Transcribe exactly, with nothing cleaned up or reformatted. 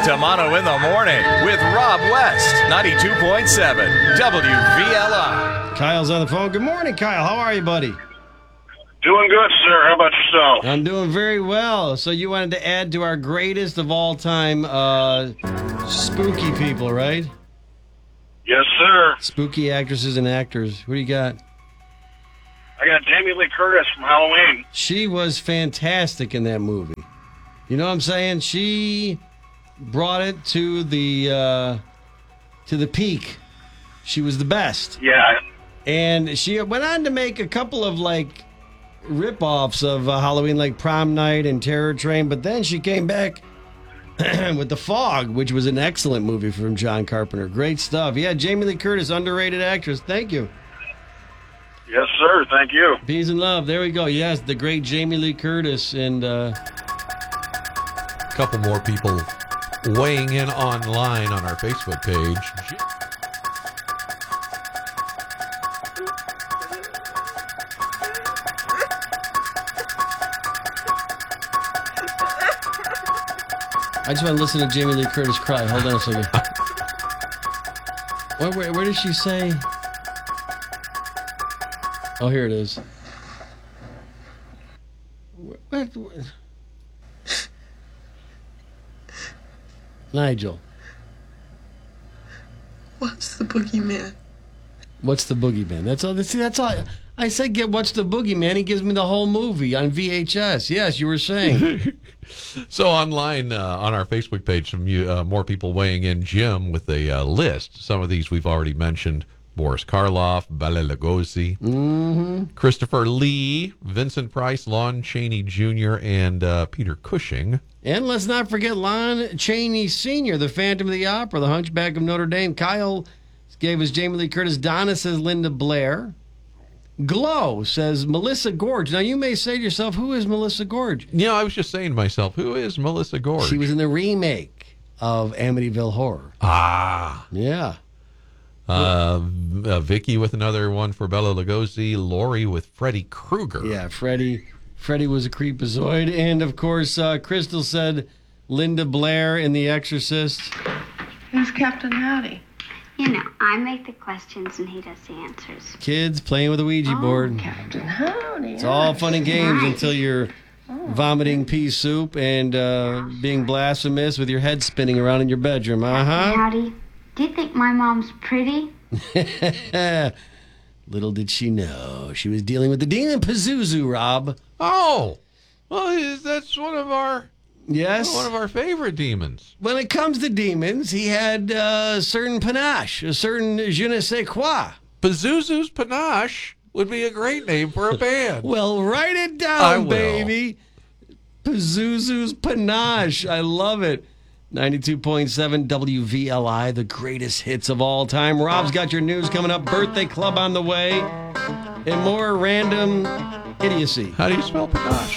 Tamano in the Morning with Rob West, ninety-two point seven W V L I. Kyle's on the phone. Good morning, Kyle. How are you, buddy? Doing good, sir. How about yourself? I'm doing very well. So you wanted to add to our greatest of all time uh, spooky people, right? Yes, sir. Spooky actresses and actors. What do you got? I got Jamie Lee Curtis from Halloween. She was fantastic in that movie. You know what I'm saying? She brought it to the uh, to the peak. She was the best. Yeah. And she went on to make a couple of like rip-offs of uh, Halloween, like Prom Night and Terror Train. But then she came back with The Fog, which was an excellent movie from John Carpenter. Great stuff. Yeah, Jamie Lee Curtis, underrated actress. Thank you. Yes, sir. Thank you. Peace and love. There we go. Yes, the great Jamie Lee Curtis. And uh, a couple more people weighing in online on our Facebook page. I just want to listen to Jamie Lee Curtis cry. Hold on a second. Where, where, where did she say? Oh, here it is. What, what? Nigel. What's the boogeyman? What's the boogeyman? That's all. See, that's all. I said, "Get what's the boogeyman?" He gives me the whole movie on V H S. Yes, you were saying. So online uh, on our Facebook page, some uh, more people weighing in. Jim with a uh, list. Some of these we've already mentioned: Boris Karloff, Bela Lugosi, mm-hmm. Christopher Lee, Vincent Price, Lon Chaney Junior, and uh, Peter Cushing. And let's not forget Lon Chaney Senior, the Phantom of the Opera, the Hunchback of Notre Dame. Kyle gave us Jamie Lee Curtis. Donna says Linda Blair. Glow says Melissa Gorge. Now, you may say to yourself, who is Melissa Gorge? You know, I was just saying to myself, who is Melissa Gorge? She was in the remake of Amityville Horror. Ah. Yeah. Uh, uh, Vicky with another one for Bela Lugosi. Lori with Freddy Krueger. Yeah, Freddy. Freddy was a creepazoid. And, of course, uh, Crystal said Linda Blair in The Exorcist. Who's Captain Howdy? You know, I make the questions and he does the answers. Kids playing with a Ouija Oh, board. Captain Howdy. It's all fun and games Nice. until you're Oh. vomiting pea soup and uh, being blasphemous with your head spinning around in your bedroom. Uh-huh. Howdy, do you think my mom's pretty? Little did she know. She was dealing with the demon Pazuzu, Rob. Oh. Well, that's one of our... Yes. One of our favorite demons. When it comes to demons, he had uh, a certain panache, a certain je ne sais quoi. Pazuzu's Panache would be a great name for a band. Well, write it down, I will. baby. Pazuzu's panache. I love it. ninety-two point seven W V L I, the greatest hits of all time. Rob's got your news coming up. Birthday club on the way. And more random idiocy. How do you spell Panache?